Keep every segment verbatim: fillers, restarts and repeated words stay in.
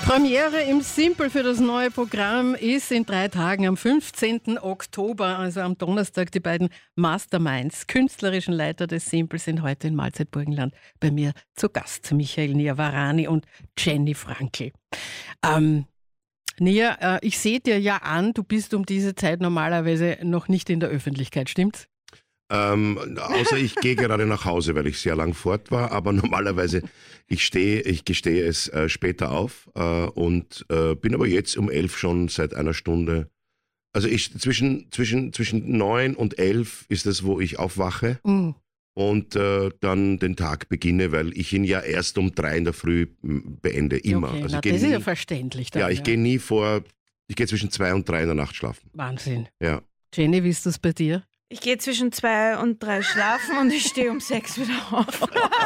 Premiere im Simple für das neue Programm ist in drei Tagen am fünfzehnten Oktober, also am Donnerstag. Die beiden Masterminds, künstlerischen Leiter des Simple, sind heute in Mahlzeit Burgenland bei mir zu Gast. Michael Nirvarani und Jenny Frankel. Ähm, Nia, äh, ich sehe dir ja an, du bist um diese Zeit normalerweise noch nicht in der Öffentlichkeit, stimmt's? Ähm, außer ich gehe gerade nach Hause, weil ich sehr lang fort war, aber normalerweise, ich stehe, ich gestehe es äh, später auf äh, und äh, bin aber jetzt um elf schon seit einer Stunde, also ich zwischen, zwischen, zwischen neun und elf ist es, wo ich aufwache mm. und äh, dann den Tag beginne, weil ich ihn ja erst um drei in der Früh beende, immer. Okay, also na, ich das nie, ist ja verständlich. Dann, ja, ich ja. gehe nie vor, ich gehe zwischen zwei und drei in der Nacht schlafen. Wahnsinn. Ja. Jenny, wie ist das bei dir? Ich gehe zwischen zwei und drei schlafen und ich stehe um sechs wieder auf.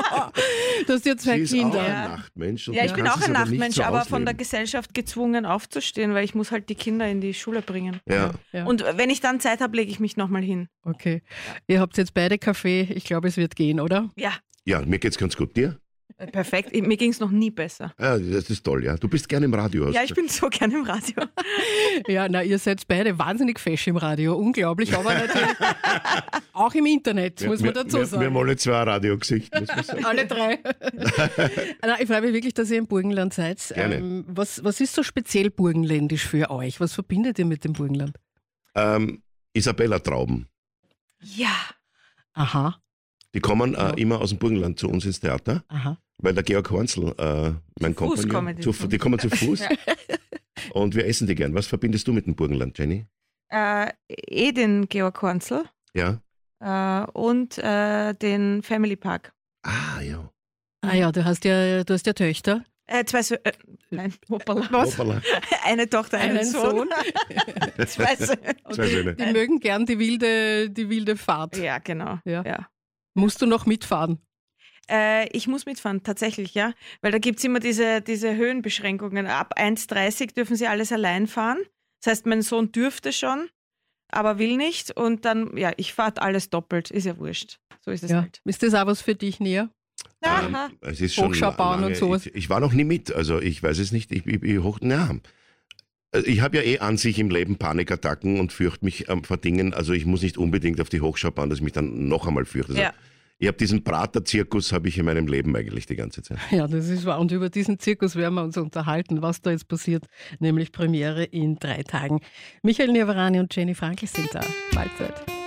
Du hast ja zwei Sie ist Kinder. auch ein Ja. Nachtmensch. Und Ja, du ich bin kannst auch es ein aber nicht Nachtmensch, so aber von der ausleben. Gesellschaft gezwungen aufzustehen, weil ich muss halt die Kinder in die Schule bringen. Ja. Ja. Und wenn ich dann Zeit habe, lege ich mich nochmal hin. Okay. Ihr habt jetzt beide Kaffee. Ich glaube, es wird gehen, oder? Ja, ja, mir geht's ganz gut. Dir? perfekt. Mir ging es noch nie besser. Ja, das ist toll, ja. Du bist gerne im Radio. hast Ja, du ich bin so gerne im Radio. Ja, na, ihr seid beide wahnsinnig fesch im Radio. Unglaublich, aber natürlich auch im Internet, muss man dazu wir, sagen. Wir haben alle zwei ein Radiogesicht, muss man sagen. Alle drei. Na, ich freue mich wirklich, dass ihr im Burgenland seid. Gerne. Ähm, was, was ist so speziell burgenländisch für euch? Was verbindet ihr mit dem Burgenland? Ähm, Isabella Trauben. Ja. Aha, Die kommen äh, Ja. immer aus dem Burgenland zu uns ins Theater, aha. weil der Georg Hornzl, äh, mein Zu Fuß Kompagnon, kommen die zu, zu uns. die kommen zu Fuß Ja. und wir essen die gern. Was verbindest du mit dem Burgenland, Jenny? Äh, eh den Georg Hornzl Ja? äh, und äh, den Family Park. Ah, ja. Ah ja, du hast ja, du hast ja Töchter. Äh, zwei Sö äh, Nein, hoppala. Hoppala. Eine Tochter, einen, Einen Sohn. zwei Söhne. Zwei Söhne. Die mögen gern die wilde, die wilde Fahrt. Ja, genau. Ja. Ja. Musst du noch mitfahren? Äh, ich muss mitfahren, tatsächlich, ja. Weil da gibt es immer diese, diese Höhenbeschränkungen. Ab eins Komma dreißig dürfen sie alles allein fahren. Das heißt, mein Sohn dürfte schon, aber will nicht. Und dann, ja, ich fahre alles doppelt. Ist ja wurscht. So ist es Ja. halt. Ist das auch was für dich, Nia? Aha. Ähm, es ist schon Hochschaubahn lange, und sowas. Ich, ich war noch nie mit, also ich weiß es nicht. Ich, ich, ich, hoch, na, Also ich habe ja eh an sich im Leben Panikattacken und fürchte mich ähm, vor Dingen. Also ich muss nicht unbedingt auf die Hochschaubahn, dass ich mich dann noch einmal fürchte. Also Ja. Ich habe diesen Prater-Zirkus habe ich in meinem Leben eigentlich die ganze Zeit. Ja, das ist wahr. Und über diesen Zirkus werden wir uns unterhalten, was da jetzt passiert, nämlich Premiere in drei Tagen. Michael Nirvarani und Jenny Frankel sind da. Mahlzeit.